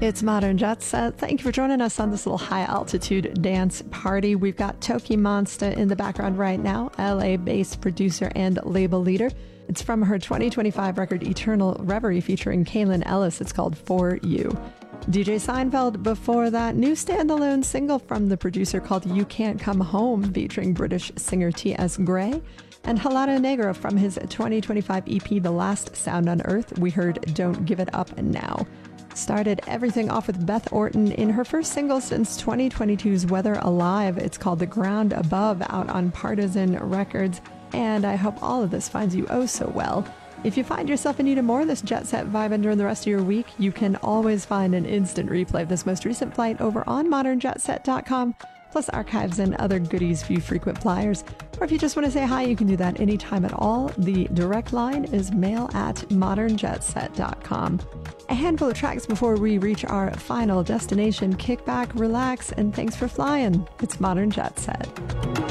It's Modern Jet Set. Thank you for joining us on this little high-altitude dance party. We've got Toki Monsta in the background right now, LA-based producer and label leader. It's from her 2025 record Eternal Reverie featuring Kaylin Ellis. It's called For You. DJ Seinfeld before that, new standalone single from the producer called You Can't Come Home featuring British singer T.S. Gray. And Helado Negra from his 2025 EP The Last Sound on Earth, we heard Don't Give It Up Now. Started everything off with Beth Orton in her first single since 2022's Weather Alive. It's called The Ground Above, out on Partisan Records. And I hope all of this finds you oh so well. If you find yourself in need of more of this jet set vibe during the rest of your week, you can always find an instant replay of this most recent flight over on modernjetset.com, plus archives and other goodies for you frequent flyers. Or if you just want to say hi, you can do that anytime at all. The direct line is mail@modernjetset.com. A handful of tracks before we reach our final destination. Kick back, relax, and thanks for flying. It's Modern Jet Set.